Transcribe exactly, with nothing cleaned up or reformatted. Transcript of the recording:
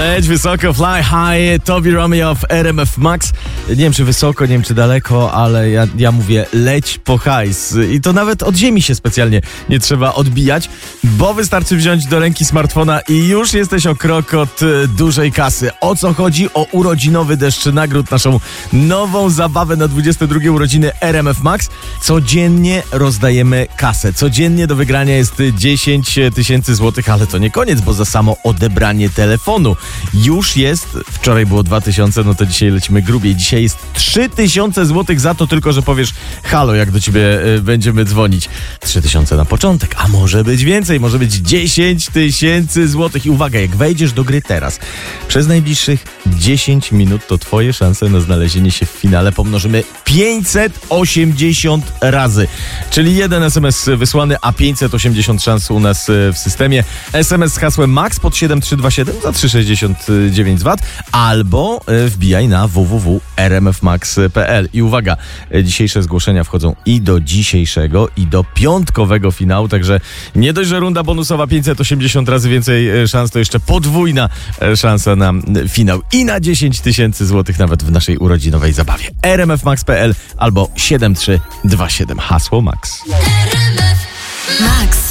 Leć wysoko, fly high, Toby Romeo w R M F Max. Nie wiem, czy wysoko, nie wiem, czy daleko, ale ja, ja mówię leć po hajs. I to nawet od ziemi się specjalnie nie trzeba odbijać, bo wystarczy wziąć do ręki smartfona i już jesteś o krok od y, dużej kasy. O co chodzi? O urodzinowy deszcz nagród, naszą nową zabawę na dwudzieste drugie urodziny R M F Max. Codziennie rozdajemy kasę. Codziennie do wygrania jest dziesięć tysięcy złotych, ale to nie koniec, bo za samo odebranie telefonu już jest, wczoraj było dwa tysiące, no to dzisiaj lecimy grubiej. Dzisiaj jest trzy tysiące złotych za to tylko, że powiesz halo, jak do ciebie y, będziemy dzwonić. trzy tysiące na początek, a może być więcej, może być dziesięć tysięcy złotych. I uwaga, jak wejdziesz do gry teraz, przez najbliższych dziesięć minut, to twoje szanse na znalezienie się w finale pomnożymy pięćset osiemdziesiąt razy. Czyli jeden es em es wysłany, a pięćset osiemdziesiąt szans u nas w systemie. es em es z hasłem MAX pod siedem trzy dwa siedem za trzy sześćdziesiąt dziewięć złotych albo wbijaj na w w w kropka r m f max kropka p l. I uwaga, dzisiejsze zgłoszenia wchodzą i do dzisiejszego, i do piątkowego finału, także nie dość, że runda bonusowa pięćset osiemdziesiąt razy więcej szans, to jeszcze podwójna szansa na finał i na dziesięć tysięcy złotych nawet w naszej urodzinowej zabawie. r m f max kropka p l albo siedem trzy dwa siedem, hasło MAX. Max.